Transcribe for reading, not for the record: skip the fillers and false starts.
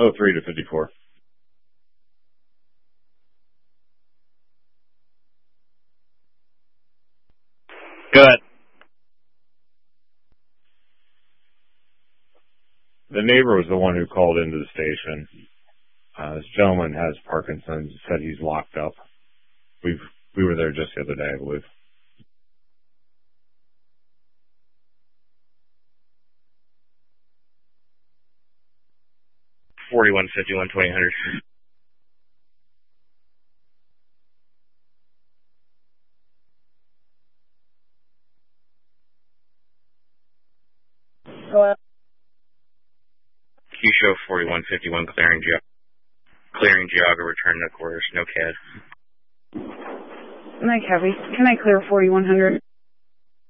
03 to 54. Good. The neighbor was the one who called into the station. This gentleman has Parkinson's, said he's locked up. We were there just the other day, I believe. $41.51, 2000. Hello? Q-Show 4151, clearing Geauga, return to quarters, no CAD. Night, Copy. Can I clear 4100?